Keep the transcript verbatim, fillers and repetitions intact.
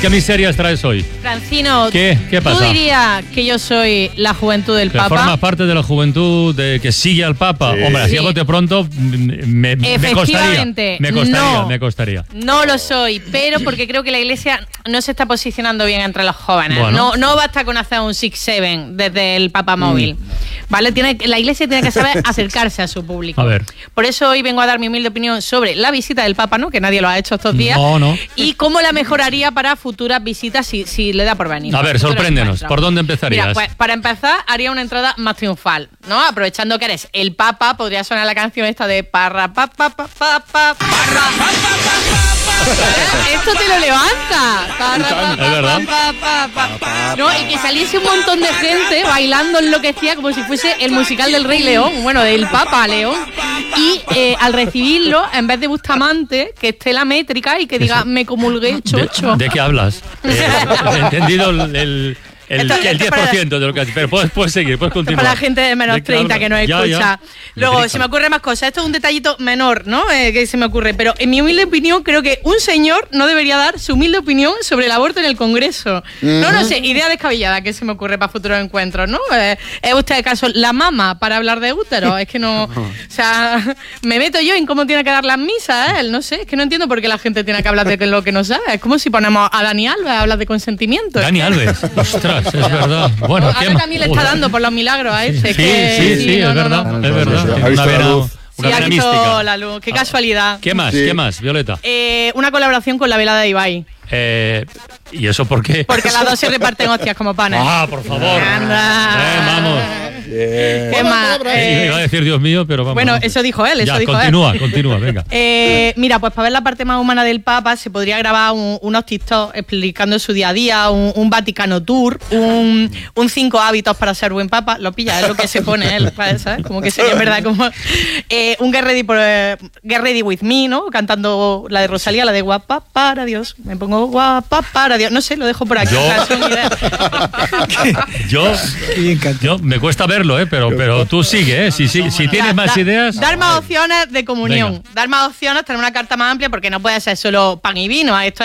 ¿qué miserias traes hoy? Francino, ¿Qué? ¿Qué pasa? ¿tú dirías que yo soy la juventud del ¿Que Papa? formas parte de la juventud de que sigue al Papa? Sí. Hombre, así Sí. a bote pronto me, me, me costaría. Efectivamente, Me costaría, no. me costaría. No lo soy, pero porque creo que la Iglesia no se está posicionando bien entre los jóvenes. Bueno. No, no basta con hacer un six seven desde el Papa móvil. ¿Vale? Tiene, la Iglesia tiene que saber acercarse a su público. A ver. Por eso hoy vengo a dar mi humilde opinión sobre la visita del Papa, ¿no? Que nadie lo ha hecho estos días. No, no. Y cómo la mejoraría para futuras visitas si, si le da por venir. A ver, Futuros sorpréndenos. encuentros. ¿Por dónde empezarías? Mira, pues para empezar haría una entrada más triunfal, ¿no? Aprovechando que eres el Papa, podría sonar la canción esta de parra pa pa pa pa pa parra pa pa pa pa. Esto te lo levanta. Parra, pa, pa, Es verdad. pa, pa, pa, pa. No, y que saliese un montón de gente bailando enloquecida como si fuese el musical del Rey León, bueno, del Papa León. Y eh, al recibirlo, en vez de Bustamante, que esté la métrica y que diga me comulgué chocho. ¿De, de qué hablas? Eh, he entendido el, el, el, Esto- el esto diez por ciento de lo que has dicho. Pero puedes, puedes seguir, puedes continuar. Para la gente de menos ¿De qué treinta hablas? que nos Ya, escucha. ya. Luego, Métrica. se me ocurren más cosas. Esto es un detallito menor, ¿no? Eh, que se me ocurre. Pero en mi humilde opinión, creo que un señor no debería dar su humilde opinión sobre el aborto en el Congreso. No, no sé, idea descabellada que se me ocurre para futuros encuentros, ¿no? Eh, ¿Es usted acaso la mama para hablar de útero? Es que no. O sea, me meto yo en cómo tiene que dar las misas, ¿eh? No sé, es que no entiendo por qué la gente tiene que hablar de lo que no sabe. Es como si ponemos a Dani Alves a hablar de consentimiento. Dani Alves. Ostras, es verdad. Bueno, ¿qué Ahora más? también le está dando por los milagros a ese. Sí, que, sí, sí, no, es no, verdad. no. Es verdad. Ha Tiene visto una la vena, luz. una Sí, ha vena visto mística. la luz. Qué casualidad. ¿Qué más? Sí. ¿Qué más, Violeta? Eh, una colaboración con la velada de Ibai. Eh, ¿Y eso por qué? Porque las dos se reparten hostias como panes. Ah, por favor. Anda. Eh, vamos. Bien. ¿Qué más? Eh, Eh, Iba a decir Dios mío, pero vamos. bueno, vamos. eso dijo él, eso Ya, dijo continúa, él. continúa, venga. Eh, mira, pues para ver la parte más humana del Papa se podría grabar un- unos TikTok explicando su día a día, un, un Vaticano Tour, un, un cinco hábitos para ser buen Papa. Lo pilla, es lo que se pone él, ¿sabes? Como que sería en verdad como eh, un Get Ready, por, eh, Get Ready With Me, ¿no? Cantando la de Rosalía, la de guapa para Dios. Me pongo guapa para Dios. No sé, lo dejo por aquí. Yo- O sea, son ideas. Yo, yo me cuesta verlo, ¿eh? pero, pero tú sigue, ¿eh? Si, si, si tienes más Da- ideas. Dar más opciones de comunión. Venga. Dar más opciones, tener una carta más amplia, porque no puede ser solo pan y vino. Esto